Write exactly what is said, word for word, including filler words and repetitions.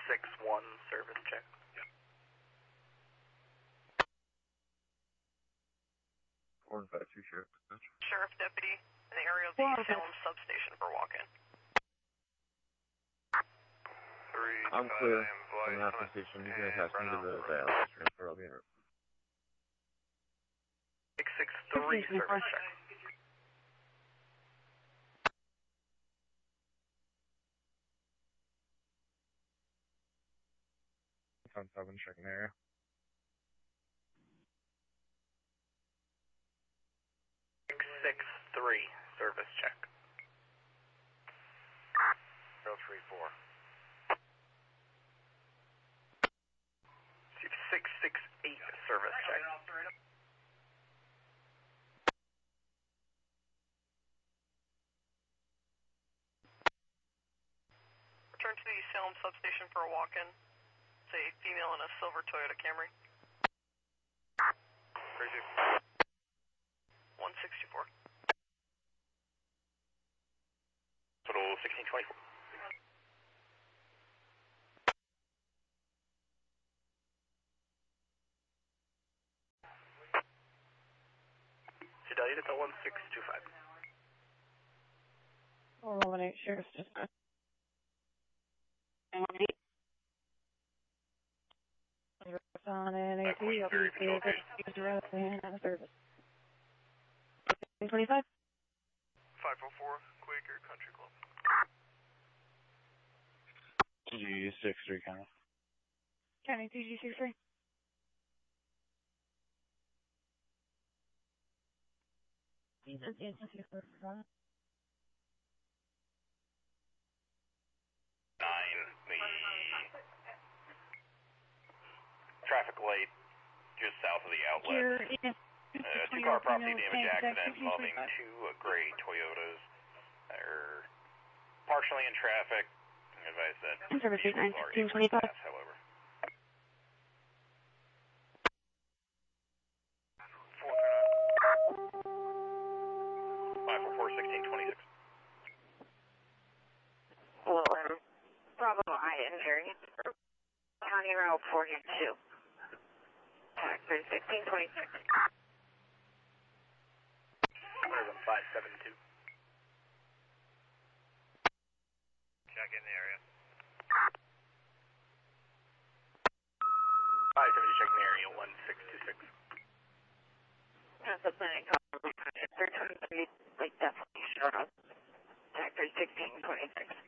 six one, service check. four and five two, Sheriff. Sheriff Deputy in the area of the Four, Salem substation for walk-in. Three, I'm five, clear I am from the Blythe, hospital station. You and can pass me to the dialysis room for I'll be in room. six six three, service check. Found seven, checking the area. six six three, service check. zero three four. six six eight, service check. Return to the Salem substation for a walk-in. It's a female in a silver Toyota Camry. Crazy. one sixty-four. Total sixteen twenty-four. Sedalia to one six two five. four one eight, Sheriff's Dispatch. nine one eight. On N A T, I'll be used directly in out of service. twenty-five. five oh four, Quaker Country Club. T G six three, kind of. County T G six three. Jesus, yes, yes, yes, yes. Nine, the traffic light just south of the outlet. Uh, two-car property damage accident involving two uh, gray Toyotas that are partially in traffic. I advise that Service vehicles nine are sixteen able to twenty-five. pass, however. five four four, sixteen twenty-six. Well, um, Bravo I injury. County Route forty-two. Taxi sixteen twenty-six. five seven two. Check in the area. five seven two, check in the area, one six two six. That's a planning call. They're twenty-three, like, definitely short of. Taxi sixteen twenty-six.